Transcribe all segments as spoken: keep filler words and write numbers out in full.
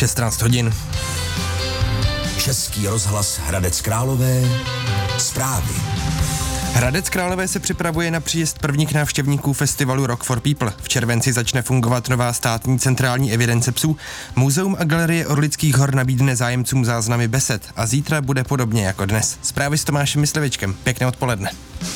šestnáct hodin. Český rozhlas Hradec Králové, zprávy. Hradec Králové se připravuje na příjezd prvních návštěvníků festivalu Rock for People. V červenci začne fungovat nová státní centrální evidence psů. Muzeum a galerie Orlických hor nabídne zájemcům záznamy besed a zítra bude podobně jako dnes. Zprávy s Tomášem Myslivečkem. Pěkné odpoledne.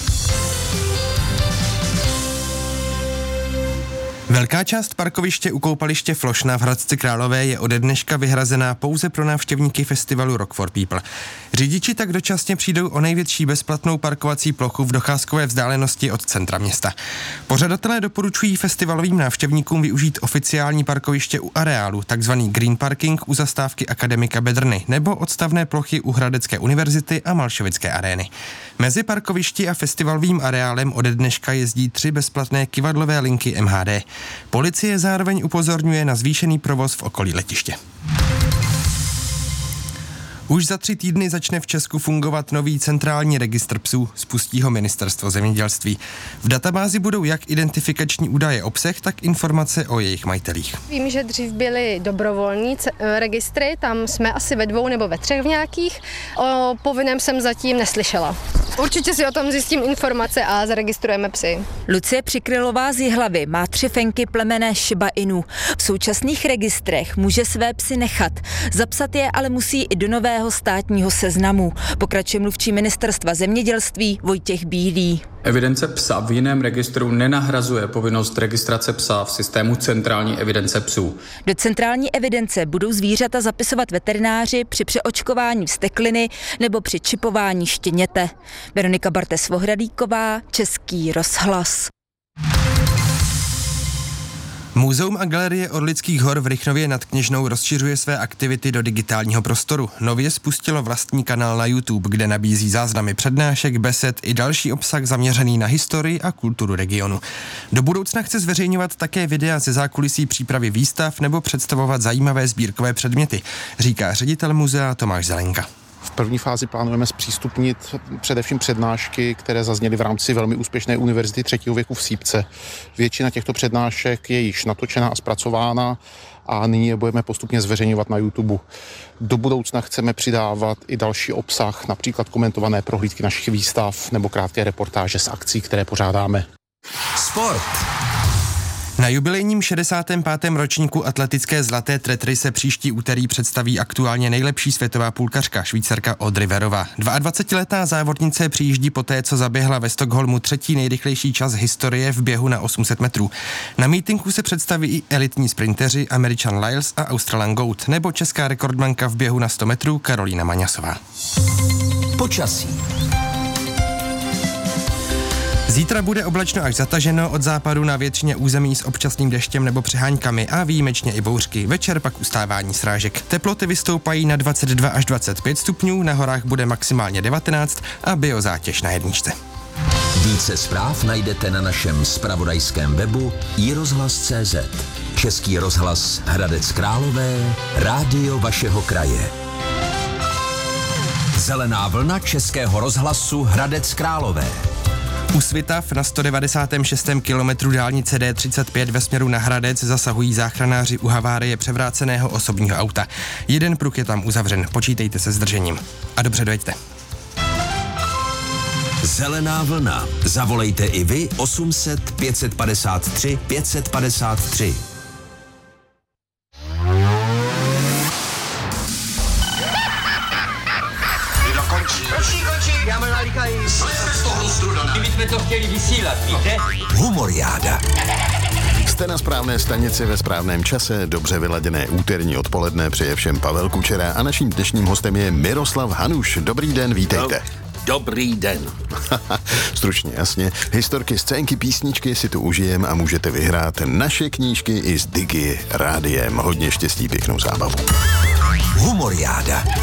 Velká část parkoviště u koupaliště Flošna v Hradci Králové je ode dneška vyhrazená pouze pro návštěvníky festivalu Rock for People. Řidiči tak dočasně přijdou o největší bezplatnou parkovací plochu v docházkové vzdálenosti od centra města. Pořadatelé doporučují festivalovým návštěvníkům využít oficiální parkoviště u areálu, takzvaný Green Parking u zastávky Akademika Bedrny nebo odstavné plochy u Hradecké univerzity a Malšovické arény. Mezi parkovišti a festivalovým areálem ode dneška jezdí tři bezplatné kyvadlové linky M H D. Policie zároveň upozorňuje na zvýšený provoz v okolí letiště. Už za tři týdny začne v Česku fungovat nový centrální registr psů, spustí ho Ministerstvo zemědělství. V databázi budou jak identifikační údaje o psech, tak informace o jejich majitelích. Vím, že dřív byly dobrovolní registry, tam jsme asi ve dvou nebo ve třech v nějakých. O povinném jsem zatím neslyšela. Určitě si o tom zjistím informace a zaregistrujeme psy. Lucie Přikrylová z Jihlavy má tři fenky plemenné Shiba Inu. V současných registrech může své psy nechat. Zapsat je ale musí i do nového státního seznamu. Pokračuje mluvčí Ministerstva zemědělství Vojtěch Bílý. Evidence psa v jiném registru nenahrazuje povinnost registrace psa v systému centrální evidence psů. Do centrální evidence budou zvířata zapisovat veterináři při přeočkování vztekliny nebo při čipování štěněte. Veronika Bartes-Vohradíková, Český rozhlas. Muzeum a galerie Orlických hor v Rychnově nad Kněžnou rozšiřuje své aktivity do digitálního prostoru. Nově spustilo vlastní kanál na YouTube, kde nabízí záznamy přednášek, besed i další obsah zaměřený na historii a kulturu regionu. Do budoucna chce zveřejňovat také videa ze zákulisí přípravy výstav nebo představovat zajímavé sbírkové předměty, říká ředitel muzea Tomáš Zelenka. V první fázi plánujeme zpřístupnit především přednášky, které zazněly v rámci velmi úspěšné univerzity třetího věku v Sýpce. Většina těchto přednášek je již natočená a zpracována a nyní je budeme postupně zveřejňovat na YouTube. Do budoucna chceme přidávat i další obsah, například komentované prohlídky našich výstav nebo krátké reportáže z akcí, které pořádáme. Sport. Na jubilejním šedesátém pátém ročníku atletické zlaté tretry se příští úterý představí aktuálně nejlepší světová půlkařka, Švýcarka Audrey Verová. dvaadvacetiletá závodnice přijíždí poté, co zaběhla ve Stockholmu třetí nejrychlejší čas historie v běhu na osm set metrů. Na mítinku se představí i elitní sprinteři Američan Lyles a Australan Goat, nebo česká rekordmanka v běhu na sto metrů Karolína Maňasová. Počasí. Zítra bude oblačno až zataženo, od západu na většině území s občasným deštěm nebo přeháňkami a výjimečně i bouřky. Večer pak ustávání srážek. Teploty vystoupají na dvacet dva až dvacet pět stupňů, na horách bude maximálně devatenáct a biozátěž na jedničce. Více zpráv najdete na našem zpravodajském webu i rozhlas tečka cé zet. Český rozhlas Hradec Králové, rádio vašeho kraje. Zelená vlna Českého rozhlasu Hradec Králové. U Svitav na sto devadesátém šestém kilometru dálnice D třicet pět ve směru na Hradec zasahují záchranáři u havárie převráceného osobního auta. Jeden pruh je tam uzavřen, počítejte se zdržením. A dobře dojeďte. Zelená vlna. Zavolejte i vy osm set pět set padesát tři pět set padesát tři. Končí, končí, já mám nalíkají. Slejte z toho strudané. Kdybychom to chtěli vysílat, víte? Humoriáda. Jste na správné stanici ve správném čase, dobře vyladěné úterní odpoledne, přeje všem Pavel Kučera a naším dnešním hostem je Miroslav Hanuš. Dobrý den, vítejte. Dobrý den. Stručně, jasně. Historky, scénky, písničky si tu užijem a můžete vyhrát naše knížky i s Digi rádiem. Hodně štěstí, pěknou zábavu. Humoriáda.